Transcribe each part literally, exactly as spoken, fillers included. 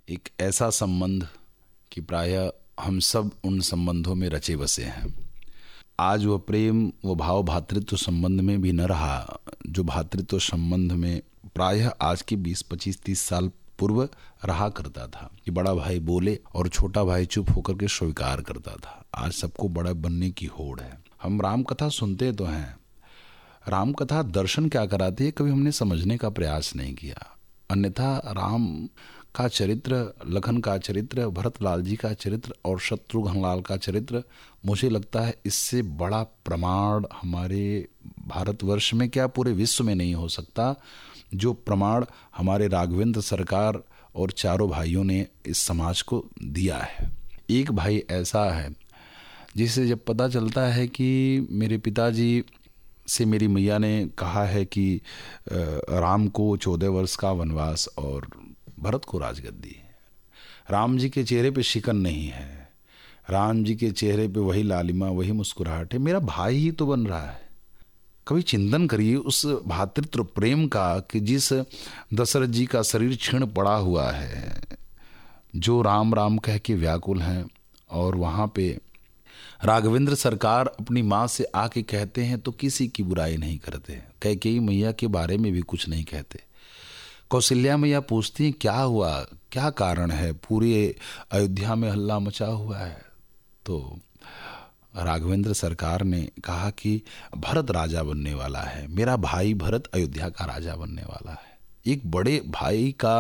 एक ऐसा संबंध कि प्रायः हम सब उन संबंधों में रचे बसे हैं। आज वह प्रेम, वो भाव भातृत्व संबंध में भी न रहा जो भातृत्व संबंध में प्रायः आज के बीस पच्चीस तीस साल पूर्व रहा करता था कि बड़ा भाई बोले और छोटा भाई चुप होकर के स्वीकार करता था। आज सबको बड़ा बनने की होड़ है। हम राम कथा सुनते तो हैं, राम कथा दर्शन क्या कराती है कभी हमने समझने का प्रयास नहीं किया। अन्यथा राम का चरित्र, लखन का चरित्र, भरत लाल जी का चरित्र और शत्रुघ्न लाल का चरित्र, मुझे लगता है इससे बड़ा प्रमाण हमारे भारतवर्ष में क्या पूरे विश्व में नहीं हो सकता जो प्रमाण हमारे राघवेंद्र सरकार और चारों भाइयों ने इस समाज को दिया है। एक भाई ऐसा है जिसे जब पता चलता है कि मेरे पिताजी से मेरी मैया ने कहा है कि राम को चौदह वर्ष का वनवास और भरत को राजगद्दी, राम जी के चेहरे पे शिकन नहीं है, राम जी के चेहरे पे वही लालिमा, वही मुस्कुराहट है, मेरा भाई ही तो बन रहा है। कभी चिंतन करिए उस भातृत्व प्रेम का कि जिस दशरथ जी का शरीर क्षीण पड़ा हुआ है, जो राम राम कह के व्याकुल हैं, और वहाँ पे राघवेंद्र सरकार अपनी माँ से आके कहते हैं तो किसी की बुराई नहीं करते, कैकेयी मैया के बारे में भी कुछ नहीं कहते। कौशल्या मैया पूछती हैं क्या हुआ, क्या कारण है, पूरे अयोध्या में हल्ला मचा हुआ है। तो राघवेंद्र सरकार ने कहा कि भरत राजा बनने वाला है, मेरा भाई भरत अयोध्या का राजा बनने वाला है। एक बड़े भाई का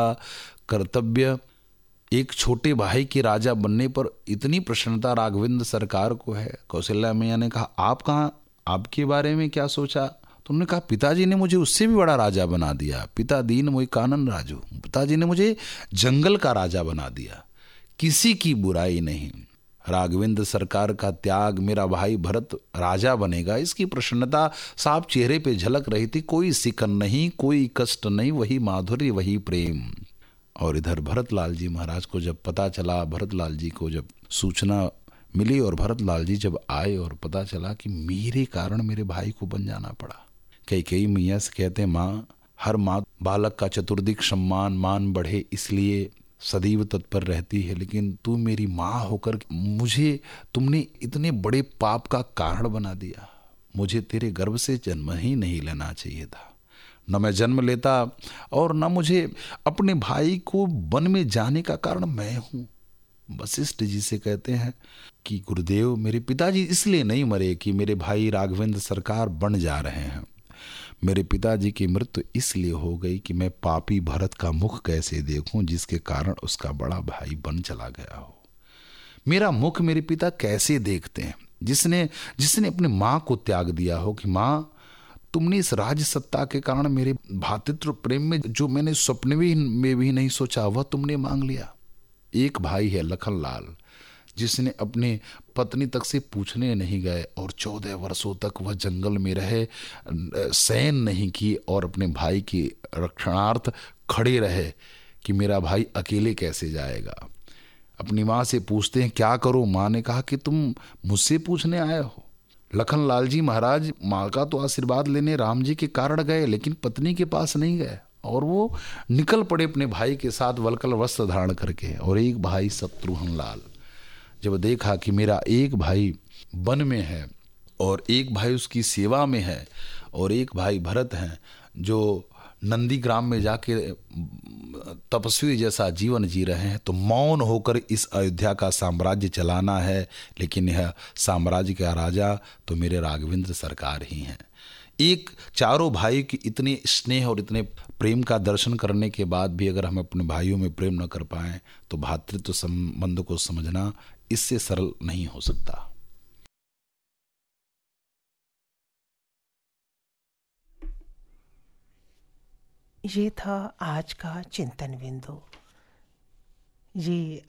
कर्तव्य एक छोटे भाई के राजा बनने पर इतनी प्रसन्नता राघवेंद्र सरकार को है। कौशल्या मैया ने कहा आप कहाँ, आपके बारे में क्या सोचा? तो उन्होंने कहा पिताजी ने मुझे उससे भी बड़ा राजा बना दिया, पिता दीन मोहि कानन राजू, पिताजी ने मुझे जंगल का राजा बना दिया, किसी की बुराई नहीं। राघवेंद्र सरकार का त्याग, मेरा भाई भरत राजा बनेगा, इसकी प्रसन्नता साफ चेहरे पे झलक रही थी। कोई सिकन नहीं, कोई कष्ट नहीं, वही माधुर्य, वही प्रेम। और इधर भरत लाल जी महाराज को जब पता चला, भरत लाल जी को जब सूचना मिली और भरत लाल जी जब आए और पता चला कि मेरे कारण मेरे भाई को बन जाना पड़ा, कैकेयी मैया से कहते हैं माँ, हर माँ बालक का चतुर्दिक सम्मान मान बढ़े इसलिए सदैव तत्पर रहती है, लेकिन तू मेरी माँ होकर मुझे तुमने इतने बड़े पाप का कारण बना दिया। मुझे तेरे गर्भ से जन्म ही नहीं लेना चाहिए था, न मैं जन्म लेता और न मुझे अपने भाई को वन में जाने का कारण मैं हूँ। वशिष्ठ जी से कहते हैं कि गुरुदेव, मेरे पिताजी इसलिए नहीं मरे कि मेरे भाई राघवेंद्र सरकार बन जा रहे हैं, मेरे पिताजी की मृत्यु इसलिए हो गई कि मैं पापी भरत का मुख कैसे देखूं जिसके कारण उसका बड़ा भाई बन चला गया हो। मेरा मुख मेरे पिता कैसे देखते हैं, जिसने जिसने अपने माँ को त्याग दिया हो कि माँ तुमने इस राज सत्ता के कारण मेरे भातृत्व प्रेम में जो मैंने स्वप्न भी में भी नहीं सोचा वह तुमने मांग लिया। एक भाई है लखन लाल, जिसने अपने पत्नी तक से पूछने नहीं गए और चौदह वर्षों तक वह जंगल में रहे, शयन नहीं की और अपने भाई के रक्षणार्थ खड़े रहे कि मेरा भाई अकेले कैसे जाएगा। अपनी माँ से पूछते हैं क्या करो, माँ ने कहा कि तुम मुझसे पूछने आए हो। लखन लाल जी महाराज माँ का तो आशीर्वाद लेने राम जी के कारण गए, लेकिन पत्नी के पास नहीं गए और वो निकल पड़े अपने भाई के साथ वलकल वस्त्र धारण करके। और एक भाई शत्रुघ्न लाल जब देखा कि मेरा एक भाई वन में है और एक भाई उसकी सेवा में है और एक भाई भरत हैं जो नंदीग्राम में जाके तपस्वी जैसा जीवन जी रहे हैं, तो मौन होकर इस अयोध्या का साम्राज्य चलाना है, लेकिन यह साम्राज्य का राजा तो मेरे राघवेंद्र सरकार ही हैं। एक चारों भाई की इतने स्नेह और इतने प्रेम का दर्शन करने के बाद भी अगर हम अपने भाइयों में प्रेम न कर पाएं तो भातृत्व संबंध को समझना इससे सरल नहीं हो सकता। ये था आज का चिंतन बिंदु। ये